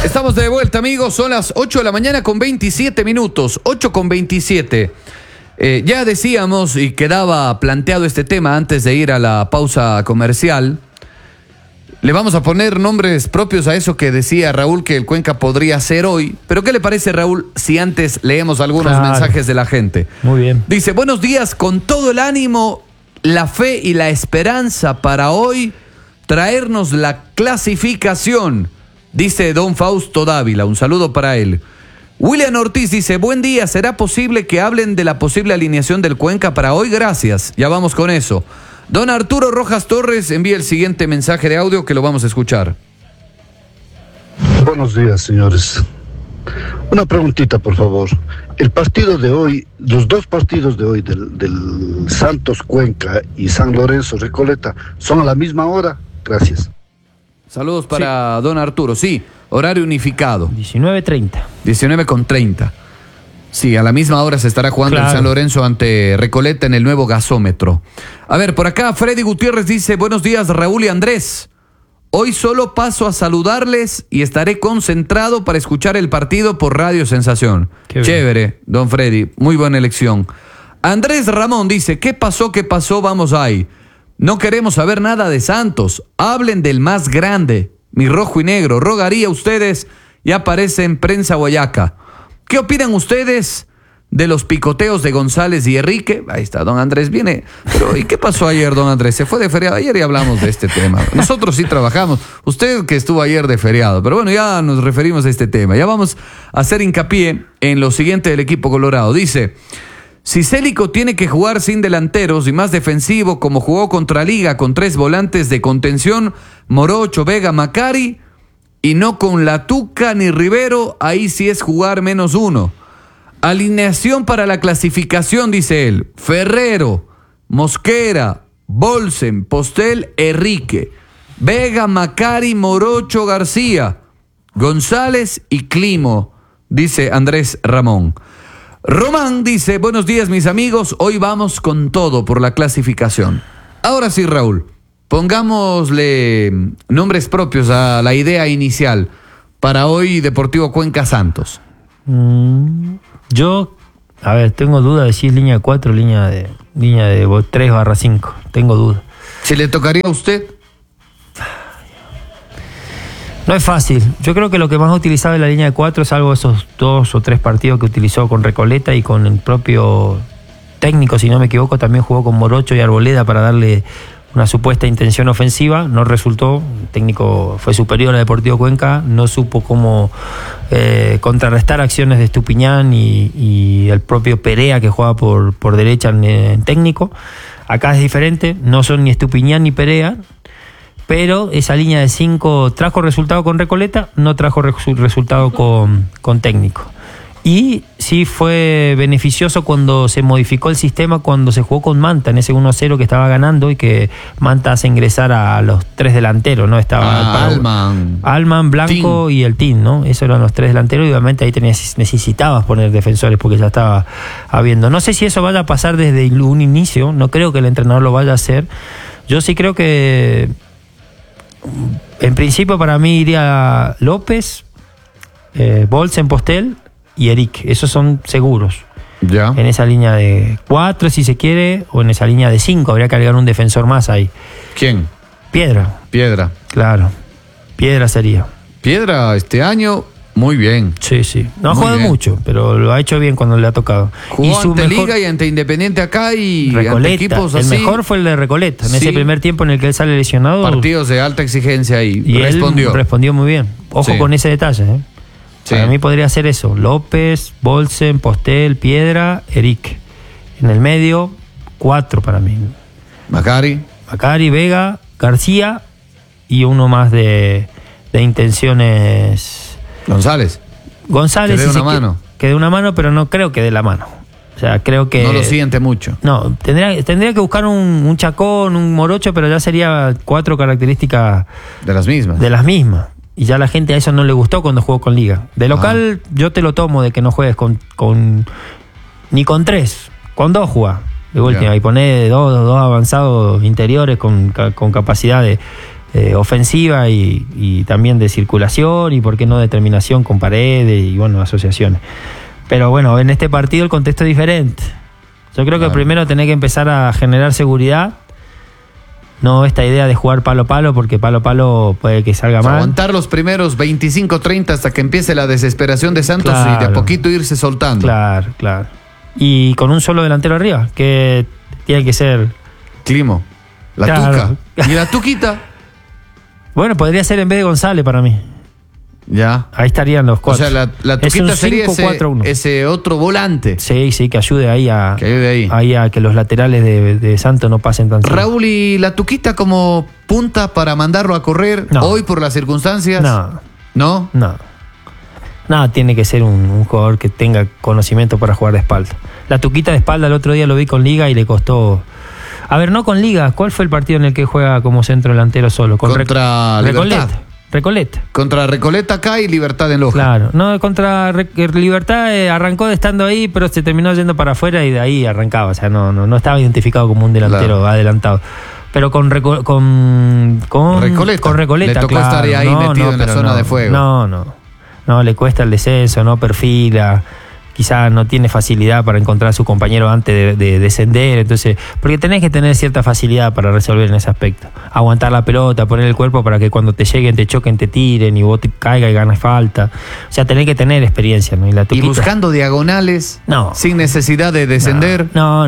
Estamos de vuelta, amigos. Son las 8 de la mañana con 27 minutos. 8 con 27. Ya decíamos y quedaba planteado este tema antes de ir a la pausa comercial. Le vamos a poner nombres propios a eso que decía Raúl que el Cuenca podría hacer hoy. Pero ¿qué le parece, Raúl, si antes leemos algunos mensajes de la gente? Muy bien. Dice, buenos días, con todo el ánimo, la fe y la esperanza para hoy traernos la clasificación, dice don Fausto Dávila. Un saludo para él. William Ortiz dice, buen día, ¿será posible que hablen de la posible alineación del Cuenca para hoy? Gracias, ya vamos con eso. Don Arturo Rojas Torres envía el siguiente mensaje de audio que lo vamos a escuchar. Buenos días, señores. Una preguntita, por favor. El partido de hoy, los dos partidos de hoy del Santos Cuenca y San Lorenzo Recoleta, ¿son a la misma hora? Gracias. Saludos para don Arturo. Sí, horario unificado. 19:30. 19:30. Sí, a la misma hora se estará jugando el San Lorenzo ante Recoleta en el nuevo gasómetro. A ver, por acá Freddy Gutiérrez dice, buenos días Raúl y Andrés. Hoy solo paso a saludarles y estaré concentrado para escuchar el partido por Radio Sensación. Qué chévere, don Freddy, muy buena elección. Andrés Ramón dice, ¿qué pasó? Vamos ahí. No queremos saber nada de Santos. Hablen del más grande, mi rojo y negro. Rogaría a ustedes y aparece en Prensa Guayaca. ¿Qué opinan ustedes de los picoteos de González y Enrique? Ahí está, don Andrés viene. Pero ¿y qué pasó ayer, don Andrés? Se fue de feriado ayer y hablamos de este tema. Nosotros sí trabajamos. Usted que estuvo ayer de feriado. Pero bueno, ya nos referimos a este tema. Ya vamos a hacer hincapié en lo siguiente del equipo colorado. Dice, si Célico tiene que jugar sin delanteros y más defensivo como jugó contra Liga con 3 volantes de contención, Morocho, Vega, Macari, y no con La Tuca ni Rivero, ahí sí es jugar -1. Alineación para la clasificación, dice él. Ferrero, Mosquera, Bolsen, Postel, Enrique, Vega, Macari, Morocho, García, González y Climo, dice Andrés Ramón. Román dice, buenos días mis amigos, hoy vamos con todo por la clasificación. Ahora sí, Raúl, pongámosle nombres propios a la idea inicial para hoy Deportivo Cuenca Santos. Yo, a ver, tengo duda de si es línea 4 o línea de 3/5. Tengo duda. ¿Se le tocaría a usted? No es fácil. Yo creo que lo que más ha utilizado en la línea de 4 es algo de esos 2 o 3 partidos que utilizó con Recoleta y con el propio técnico, si no me equivoco, también jugó con Morocho y Arboleda para darle una supuesta intención ofensiva. No resultó. El técnico fue superior a Deportivo Cuenca, no supo cómo contrarrestar acciones de Estupiñán y el propio Perea, que juega por derecha en técnico. Acá es diferente, no son ni Estupiñán ni Perea, pero esa línea de 5 trajo resultado con Recoleta, no trajo resultado con técnico. Y sí fue beneficioso cuando se modificó el sistema, cuando se jugó con Manta en ese 1-0 que estaba ganando y que Manta hace ingresar a los 3 delanteros, ¿no? Estaba Alman, Blanco Tin. Y el Tin, ¿no? Esos eran los 3 delanteros y obviamente ahí necesitabas poner defensores porque ya estaba habiendo. No sé si eso vaya a pasar desde un inicio, no creo que el entrenador lo vaya a hacer. Yo sí creo que en principio para mí iría López, Bolsen, Postel y Eric, esos son seguros. Ya. En esa línea de 4, si se quiere, o en esa línea de 5, habría que agregar un defensor más ahí. ¿Quién? Piedra. Claro. Piedra sería. Piedra este año, muy bien. Sí. No ha jugado mucho, pero lo ha hecho bien cuando le ha tocado. Jugó ante Liga y ante Independiente acá y Recoleta, ante equipos así. El mejor fue el de Recoleta, en ese primer tiempo en el que él sale lesionado. Partidos de alta exigencia ahí. Y él respondió muy bien. Ojo con ese detalle, ¿eh? Sí. Para mí podría ser eso: López, Bolsen, Postel, Piedra, Eric. En el medio, 4 para mí. Macari, Vega, García y uno más de intenciones. González. Que dé una mano, pero no creo que dé la mano. O sea, creo que no lo siente mucho. No, tendría que buscar un Chacón, un Morocho, pero ya sería 4 características de las mismas. Y ya la gente a eso no le gustó cuando jugó con Liga. De local, yo te lo tomo de que no juegues ni con 3, con 2 jugás. De última, y poné dos avanzados interiores con capacidad ofensiva y también de circulación y por qué no de terminación con Paredes y bueno, asociaciones. Pero bueno, en este partido el contexto es diferente. Yo creo que primero tenés que empezar a generar seguridad. No esta idea de jugar palo a palo, porque palo a palo puede que salga mal. Aguantar los primeros 25-30 hasta que empiece la desesperación de Santos y de a poquito irse soltando. Claro. Y con un solo delantero arriba, que tiene que ser... Climo. Tuca. ¿Y la Tuquita? Bueno, podría ser en vez de González para mí. Ya. Ahí estarían los cuatro. O sea, la Tuquita sería ese otro volante. Sí, que ayude ahí a que los laterales de Santos no pasen tan cerca. Raúl, ¿y la Tuquita como punta para mandarlo a correr hoy por las circunstancias? No. Nada, tiene que ser un jugador que tenga conocimiento para jugar de espalda. La Tuquita de espalda el otro día lo vi con Liga y le costó... A ver, no con Liga. ¿Cuál fue el partido en el que juega como centro delantero solo? Contra Recoleta. Contra Recoleta acá y Libertad en Loja. Claro, no, contra Libertad arrancó estando ahí, pero se terminó yendo para afuera y de ahí arrancaba. O sea, no estaba identificado como un delantero adelantado. Pero con Recoleta. Le tocó estar ahí metido en la zona de fuego. No, le cuesta el descenso, no perfila. Quizás no tiene facilidad para encontrar a su compañero antes de descender, entonces, porque tenés que tener cierta facilidad para resolver en ese aspecto. Aguantar la pelota, poner el cuerpo para que cuando te lleguen, te choquen, te tiren y vos te caigas y ganes falta. O sea, tenés que tener experiencia, ¿no? Y buscando diagonales, sin necesidad de descender.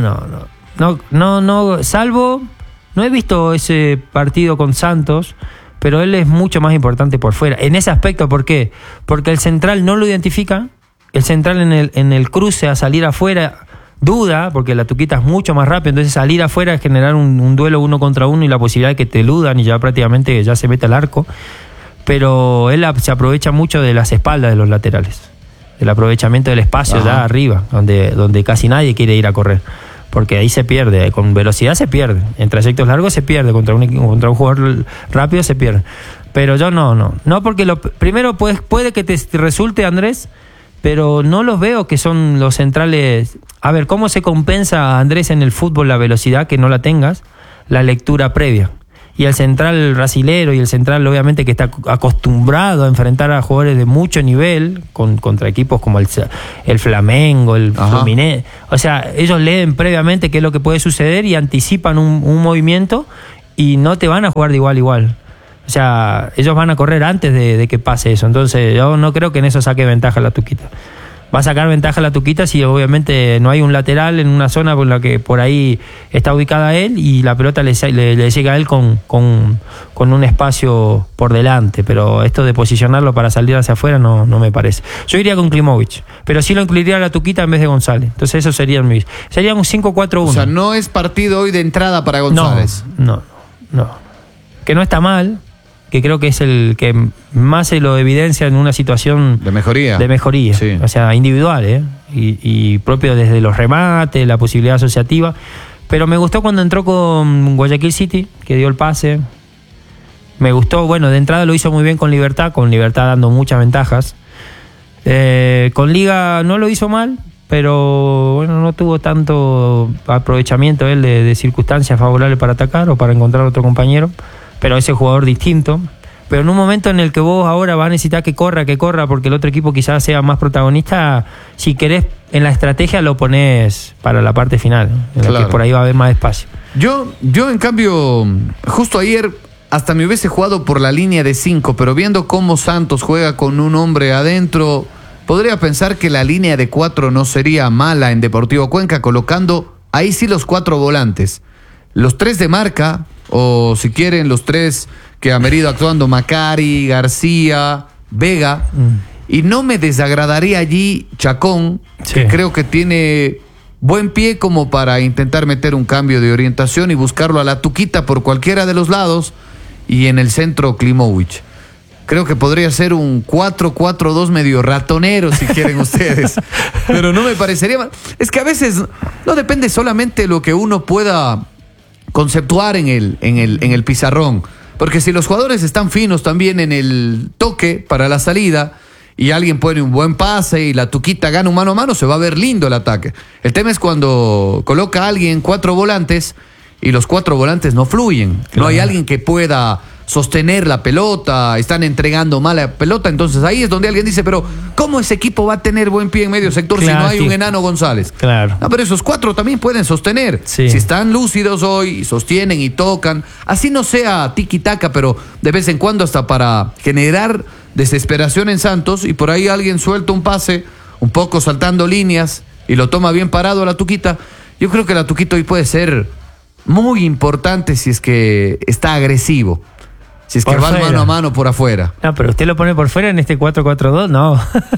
No, salvo, no he visto ese partido con Santos, pero él es mucho más importante por fuera. En ese aspecto, ¿por qué? Porque el central no lo identifica. El central en el cruce a salir afuera duda, porque la Tuquita es mucho más rápido, entonces salir afuera es generar un duelo 1 contra 1 y la posibilidad de que te eludan y ya prácticamente ya se mete al arco. Pero él se aprovecha mucho de las espaldas de los laterales, del aprovechamiento del espacio ya arriba, donde casi nadie quiere ir a correr, porque ahí se pierde, con velocidad se pierde, en trayectos largos se pierde, contra un jugador rápido se pierde. Pero yo no, porque primero puede que te resulte, Andrés, pero no los veo que son los centrales. A ver, ¿cómo se compensa, Andrés, en el fútbol la velocidad que no la tengas? La lectura previa. Y el central brasilero y el central, obviamente, que está acostumbrado a enfrentar a jugadores de mucho nivel, contra equipos como el Flamengo, el Fluminense. O sea, ellos leen previamente qué es lo que puede suceder y anticipan un movimiento y no te van a jugar de igual a igual. O sea, ellos van a correr antes de que pase eso. Entonces yo no creo que en eso saque ventaja la Tuquita. Va a sacar ventaja la Tuquita si obviamente no hay un lateral en una zona por la que por ahí está ubicada él y la pelota le llega a él con un espacio por delante. Pero esto de posicionarlo para salir hacia afuera no me parece. Yo iría con Klimovic, pero sí lo incluiría a la Tuquita en vez de González. Entonces eso sería un 5-4-1. O sea, no es partido hoy de entrada para González. No. Que no está mal, que creo que es el que más se lo evidencia en una situación de mejoría, sí. O sea, individual, y propio desde los remates, la posibilidad asociativa. Pero me gustó cuando entró con Guayaquil City, que dio el pase. Me gustó, bueno, de entrada lo hizo muy bien con Libertad dando muchas ventajas. Con Liga no lo hizo mal, pero bueno, no tuvo tanto aprovechamiento él de circunstancias favorables para atacar o para encontrar otro compañero. Pero ese jugador distinto. Pero en un momento en el que vos ahora vas a necesitar que corra, porque el otro equipo quizás sea más protagonista, si querés, en la estrategia lo ponés para la parte final, en la que por ahí va a haber más espacio. Yo en cambio, justo ayer hasta me hubiese jugado por la línea de 5, pero viendo cómo Santos juega con un hombre adentro, podría pensar que la línea de 4 no sería mala en Deportivo Cuenca, colocando ahí sí los 4 volantes. Los 3 de marca, o si quieren los 3 que han venido actuando, Macari, García, Vega, y no me desagradaría allí Chacón, que creo que tiene buen pie como para intentar meter un cambio de orientación y buscarlo a la Tuquita por cualquiera de los lados, y en el centro Klimovic. Creo que podría ser un 4-4-2 medio ratonero, si quieren ustedes. Pero no me parecería mal. Es que a veces no depende solamente de lo que uno pueda conceptuar en el pizarrón. Porque si los jugadores están finos también en el toque para la salida y alguien pone un buen pase y la Tuquita gana un mano a mano, se va a ver lindo el ataque. El tema es cuando coloca a alguien 4 volantes y los 4 volantes no fluyen. Claro. No hay alguien que pueda sostener la pelota, están entregando mala pelota, entonces ahí es donde alguien dice, pero ¿cómo ese equipo va a tener buen pie en medio sector si no hay un enano González? Claro. No, pero esos 4 también pueden sostener. Sí. Si están lúcidos hoy, sostienen y tocan, así no sea tiki-taka, pero de vez en cuando hasta para generar desesperación en Santos, y por ahí alguien suelta un pase, un poco saltando líneas, y lo toma bien parado a la Tuquita. Yo creo que la Tuquita hoy puede ser muy importante si es que está agresivo, si es que va mano a mano por afuera. No, pero usted lo pone por fuera en este 4-4-2, no.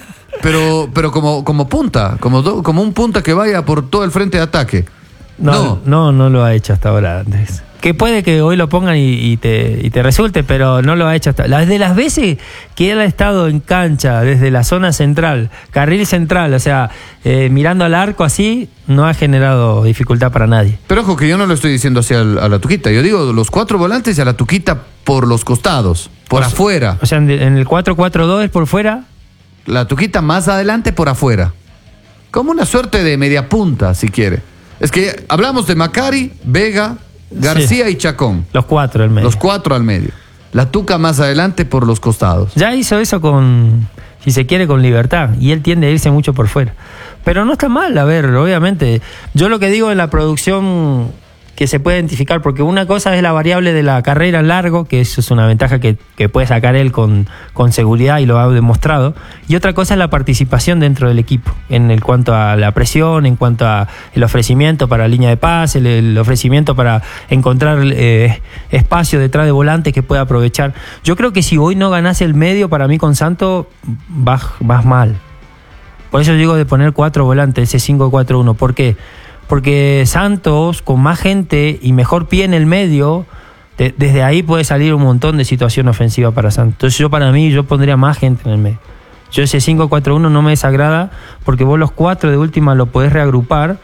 Pero como punta, como un punta que vaya por todo el frente de ataque. No lo ha hecho hasta ahora, Andrés. Que puede que hoy lo pongan y te resulte, pero no lo ha hecho hasta ahora. De las veces que él ha estado en cancha desde la zona central, carril central, o sea, mirando al arco así, no ha generado dificultad para nadie. Pero ojo que yo no lo estoy diciendo hacia a la Tuquita, yo digo los 4 volantes y a la Tuquita por los costados, por afuera. O sea, en el 4-4-2 es por fuera. La Tuquita más adelante por afuera. Como una suerte de media punta, si quiere. Es que hablamos de Macari, Vega, García y Chacón. Los 4 al medio. Los 4 al medio. La Tuca más adelante por los costados. Ya hizo eso si se quiere, con Libertad. Y él tiende a irse mucho por fuera. Pero no está mal, a ver, obviamente. Yo lo que digo en la producción que se puede identificar, porque una cosa es la variable de la carrera en largo, que eso es una ventaja que puede sacar él con seguridad y lo ha demostrado, y otra cosa es la participación dentro del equipo, en cuanto a la presión, en cuanto a el ofrecimiento para línea de pase, el ofrecimiento para encontrar espacio detrás de volantes que pueda aprovechar. Yo creo que si hoy no ganase el medio, para mí con Santos vas mal. Por eso digo de poner 4 volantes, ese 5-4-1. ¿Por qué? Porque Santos, con más gente y mejor pie en el medio, desde ahí puede salir un montón de situación ofensiva para Santos. Entonces yo pondría más gente en el medio. Yo ese 5-4-1 no me desagrada, porque vos los 4 de última lo podés reagrupar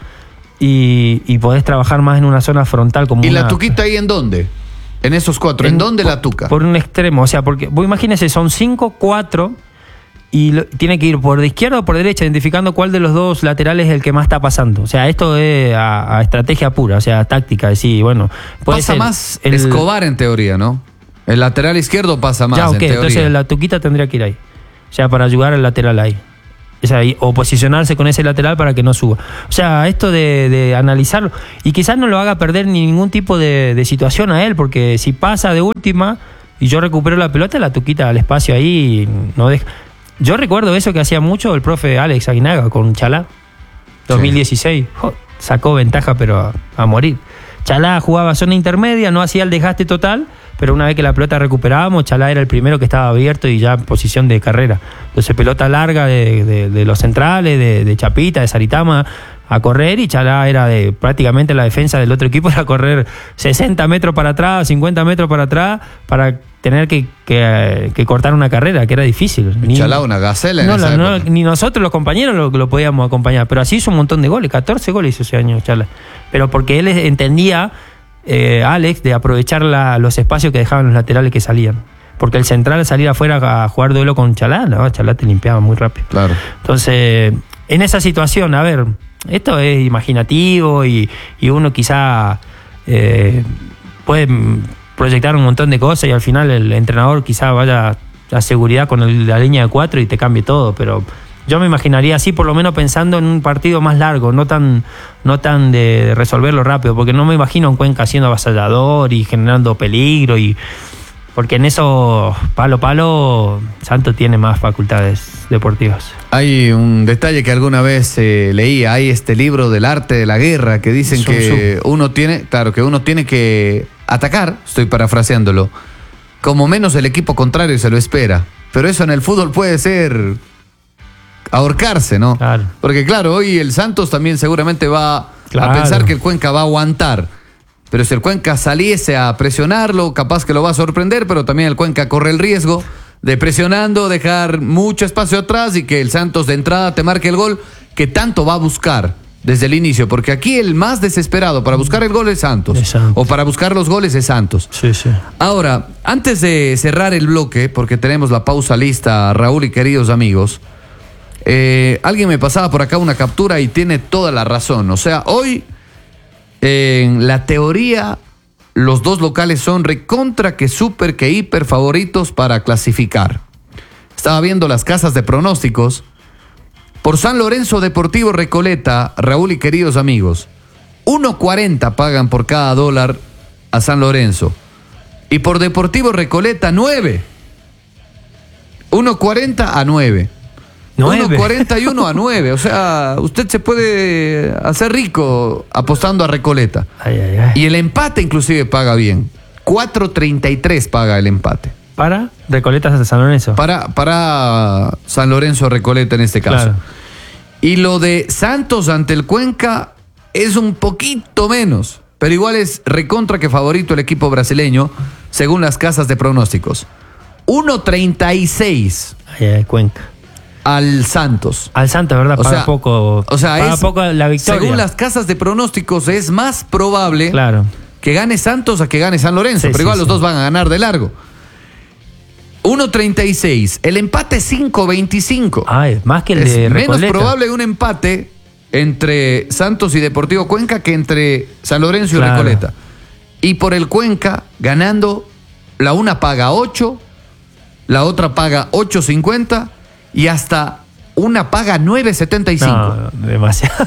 y podés trabajar más en una zona frontal. Como ¿Y la Tuquita ahí en dónde? En esos 4, ¿en dónde la Tuca? Por un extremo, o sea, porque vos imagínense, son 5-4... y tiene que ir por de izquierda o por derecha, identificando cuál de los dos laterales es el que más está pasando. O sea, esto es a estrategia pura, o sea, táctica. Decir, bueno, pasa más Escobar en teoría, ¿no? El lateral izquierdo pasa más, en teoría. Entonces la Tuquita tendría que ir ahí. O sea, para ayudar al lateral ahí. O posicionarse con ese lateral para que no suba. O sea, esto de analizarlo. Y quizás no lo haga perder ningún tipo de situación a él, porque si pasa de última y yo recupero la pelota, la Tuquita al espacio ahí no deja. Yo recuerdo eso que hacía mucho el profe Alex Aguinaga con Chalá, 2016. Sí. Sacó ventaja, pero a morir. Chalá jugaba zona intermedia, no hacía el desgaste total, pero una vez que la pelota recuperábamos, Chalá era el primero que estaba abierto y ya en posición de carrera. Entonces pelota larga de los centrales, de Chapita, de Saritama, a correr, y Chalá era prácticamente la defensa del otro equipo, era correr 60 metros para atrás, 50 metros para atrás, para tener que cortar una carrera, que era difícil. Chalá una gacela en esa época. Ni nosotros los compañeros lo podíamos acompañar, pero así hizo un montón de goles, 14 goles hizo ese año Chalá. Pero porque él entendía, Alex, de aprovechar los espacios que dejaban los laterales que salían. Porque el central al salir afuera a jugar duelo con Chalá, no, Chalá te limpiaba muy rápido. Claro. Entonces, en esa situación, a ver, esto es imaginativo y uno quizá puede proyectar un montón de cosas y al final el entrenador quizá vaya a seguridad con la línea de 4 y te cambie todo, pero yo me imaginaría así, por lo menos pensando en un partido más largo, no tan de resolverlo rápido, porque no me imagino en Cuenca siendo avasallador y generando peligro, porque en eso, palo, Santos tiene más facultades deportivas. Hay un detalle que alguna vez leía, hay este libro del arte de la guerra, que dicen que uno tiene que atacar, estoy parafraseándolo, como menos el equipo contrario se lo espera. Pero eso en el fútbol puede ser ahorcarse, ¿no? Claro. Porque claro, hoy el Santos también seguramente va a pensar que el Cuenca va a aguantar. Pero si el Cuenca saliese a presionarlo, capaz que lo va a sorprender, pero también el Cuenca corre el riesgo de presionando, dejar mucho espacio atrás y que el Santos de entrada te marque el gol que tanto va a buscar desde el inicio, porque aquí el más desesperado para buscar el gol es Santos, o para buscar los goles es Santos. Sí. Ahora, antes de cerrar el bloque, porque tenemos la pausa lista, Raúl y queridos amigos, alguien me pasaba por acá una captura y tiene toda la razón. O sea, hoy en la teoría los dos locales son recontra que súper que hiper favoritos para clasificar. Estaba viendo las casas de pronósticos. Por San Lorenzo Deportivo Recoleta, Raúl y queridos amigos, 1.40 pagan por cada dólar a San Lorenzo. Y por Deportivo Recoleta, 9. 1.40 a 9. 1.41 a 9. O sea, usted se puede hacer rico apostando a Recoleta. Y el empate inclusive paga bien. 4.33 paga el empate. ¿Para Recoleta de San Lorenzo? Para San Lorenzo Recoleta en este caso. Claro. Y lo de Santos ante el Cuenca es un poquito menos, pero igual es recontra que favorito el equipo brasileño, según las casas de pronósticos. 1.36 Cuenca. Al Santos. Al Santos, ¿verdad? Paga poco. O sea, paga poco la victoria. Según las casas de pronósticos es más probable que gane Santos a que gane San Lorenzo, pero igual los dos van a ganar de largo. 1.36. El empate 5.25. Ay, más que el de Recoleta. Menos probable un empate entre Santos y Deportivo Cuenca que entre San Lorenzo y Recoleta. Y por el Cuenca, ganando, la una paga 8, la otra paga 8.50 y hasta una paga 9.75. No, demasiado.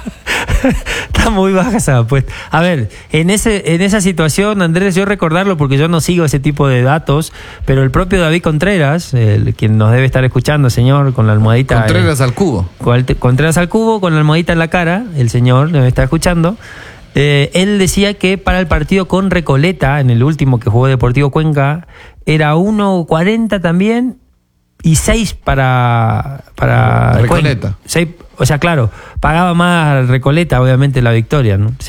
Está muy baja esa apuesta. A ver, en esa situación, Andrés, yo recordarlo porque yo no sigo ese tipo de datos, pero el propio David Contreras, quien nos debe estar escuchando, señor, con la almohadita... Contreras al cubo. Contreras al cubo, con la almohadita en la cara, el señor debe estar escuchando. Él decía que para el partido con Recoleta, en el último que jugó Deportivo Cuenca, era 1.40 también y 6 para Recoleta. 6, o sea, claro, pagaba más Recoleta, obviamente, la victoria, ¿no?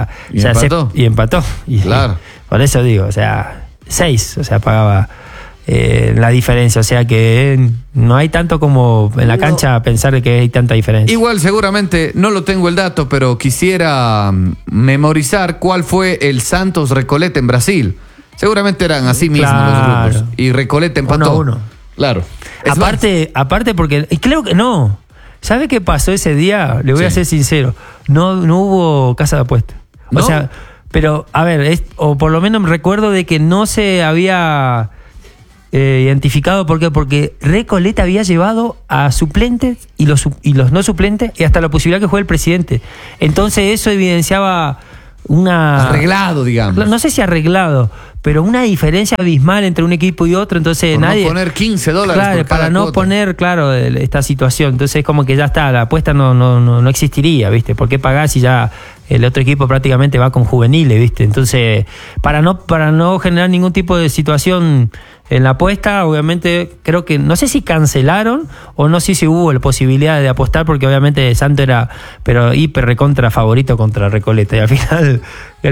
Y empató. Claro. Por eso digo, 6, pagaba la diferencia. O sea que no hay tanto como en la cancha pensar que hay tanta diferencia. Igual, seguramente, no lo tengo el dato, pero quisiera memorizar cuál fue el Santos Recoleta en Brasil. Seguramente eran así mismos los grupos. Y Recoleta empató. 1-1. Claro. Aparte porque... Y creo que no. ¿Sabe qué pasó ese día? Le voy a ser sincero. No hubo casa de apuestas. ¿No? O sea, pero, a ver, o por lo menos me recuerdo de que no se había identificado. ¿Por qué? Porque Recoleta había llevado a suplentes y los no suplentes y hasta la posibilidad que juegue el presidente. Entonces eso evidenciaba una... Arreglado, digamos. No sé si arreglado, pero una diferencia abismal entre un equipo y otro. Entonces por nadie... no poner $15 claro, por cada para no cuota. poner, esta situación. Entonces como que ya está, la apuesta no existiría, ¿viste? ¿Por qué pagar si ya el otro equipo prácticamente va con juveniles, ¿viste? Entonces, para no generar ningún tipo de situación en la apuesta, obviamente, creo que, no sé si cancelaron o no sé si hubo la posibilidad de apostar, porque obviamente Santo era, pero hiper recontra favorito contra Recoleta, y al final